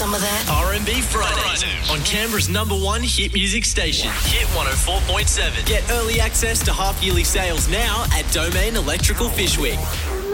some of that? R&B Fridays on Canberra's #1 hit music station, Hit 104.7. Get early access to half-yearly sales now at Domain Electrical Fish Week.